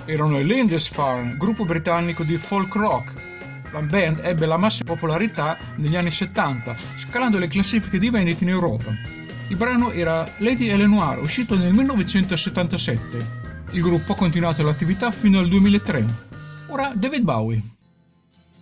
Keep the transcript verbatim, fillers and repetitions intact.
Erano i Lindisfarne, gruppo britannico di folk rock. La band ebbe la massima popolarità negli anni settanta, scalando le classifiche di vendite in Europa. Il brano era Lady Eleanor, uscito nel millenovecentosettantasette. Il gruppo ha continuato l'attività fino al duemilatré. Ora David Bowie.